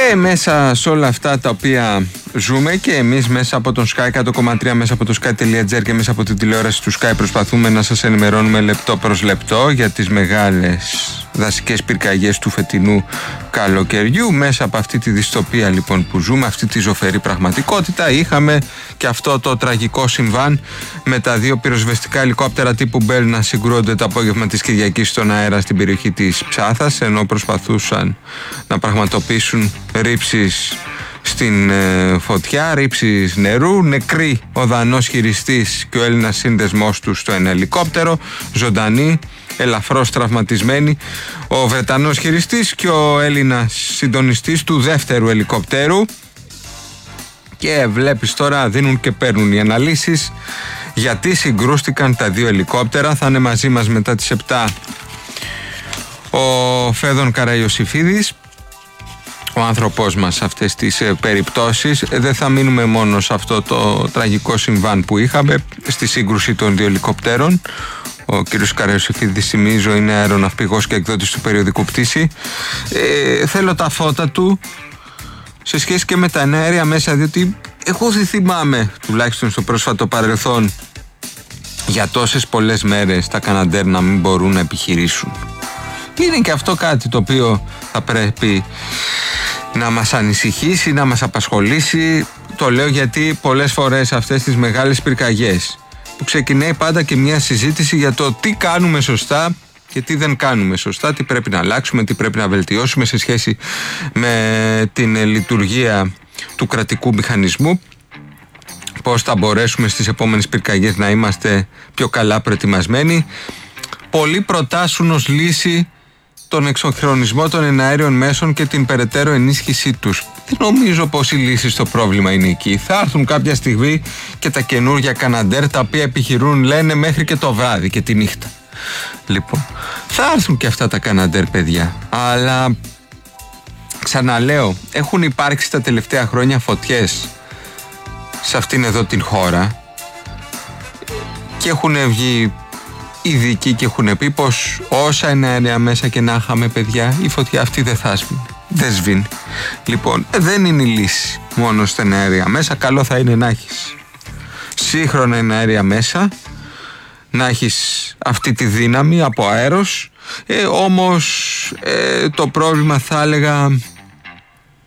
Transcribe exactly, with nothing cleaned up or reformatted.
Και μέσα σε όλα αυτά τα οποία ζούμε και εμείς μέσα από τον Sky εκατό κόμμα τρία, μέσα από το sky.gr και μέσα από την τηλεόραση του Sky προσπαθούμε να σας ενημερώνουμε λεπτό προς λεπτό για τις μεγάλες δασικές πυρκαγιές του φετινού καλοκαιριού. Μέσα από αυτή τη δυστοπία λοιπόν που ζούμε, αυτή τη ζωφερή πραγματικότητα, είχαμε και αυτό το τραγικό συμβάν με τα δύο πυροσβεστικά ελικόπτερα τύπου Bell να συγκρούονται το απόγευμα της Κυριακής στον αέρα στην περιοχή της Ψάθας, ενώ προσπαθούσαν να πραγματοποιήσουν ρήψεις στην ε, φωτιά, ρήψεις νερού. Νεκροί ο Δανός χειριστής και ο Έλληνας σύνδεσμός του στο ένα ελικόπτερο, ζωντανοί, ελαφρώς τραυματισμένοι ο Βρετανός χειριστής και ο Έλληνας συντονιστής του δεύτερου ελικόπτερου. Και βλέπεις τώρα δίνουν και παίρνουν οι αναλύσεις γιατί συγκρούστηκαν τα δύο ελικόπτερα. Θα είναι μαζί μας μετά τις επτά ο Φέδων Καραϊωσήφιδης, ο άνθρωπός μας σε αυτές τις ε, περιπτώσεις. Δεν θα μείνουμε μόνο σε αυτό το τραγικό συμβάν που είχαμε στη σύγκρουση των δύο ελικοπτέρων. Ο κύριος Καραϊωσήφιδης, θυμίζω, είναι αεροναυπηγός και εκδότης του περιοδικού Πτήση. Ε, θέλω τα φώτα του σε σχέση και με τα εναέρια μέσα, διότι εγώ δεν θυμάμαι, τουλάχιστον στο πρόσφατο παρελθόν, για τόσες πολλές μέρες τα Καναντέρ να μην μπορούν να επιχειρήσουν. Είναι και αυτό κάτι το οποίο θα πρέπει να μας ανησυχήσει, να μας απασχολήσει. Το λέω γιατί πολλές φορές αυτές τις μεγάλες πυρκαγιές που ξεκινάει πάντα και μια συζήτηση για το τι κάνουμε σωστά και τι δεν κάνουμε σωστά, τι πρέπει να αλλάξουμε, τι πρέπει να βελτιώσουμε σε σχέση με την λειτουργία του κρατικού μηχανισμού, πώς θα μπορέσουμε στις επόμενες πυρκαγιές να είμαστε πιο καλά προετοιμασμένοι. Πολλοί προτάσουν ως λύση τον εξοχρονισμό των εναέριων μέσων και την περαιτέρω ενίσχυσή τους. Δεν νομίζω πως η λύση στο πρόβλημα είναι εκεί. Θα έρθουν κάποια στιγμή και τα καινούργια Καναντέρ, τα οποία επιχειρούν, λένε, μέχρι και το βράδυ και τη νύχτα. Λοιπόν, θα έρθουν και αυτά τα Καναντέρ, παιδιά. Αλλά ξαναλέω, έχουν υπάρξει τα τελευταία χρόνια φωτιές σε αυτήν εδώ την χώρα και έχουν βγει ειδικοί και έχουν πει πως όσα εναέρια μέσα και να είχαμε, παιδιά, η φωτιά αυτή δεν θα σβήνει. Δεν σβήνει. Λοιπόν, δεν είναι η λύση μόνο στα εναέρια μέσα. Καλό θα είναι να έχεις σύγχρονα εναέρια μέσα, να έχεις αυτή τη δύναμη από αέρος. Ε, όμως ε, το πρόβλημα, θα έλεγα,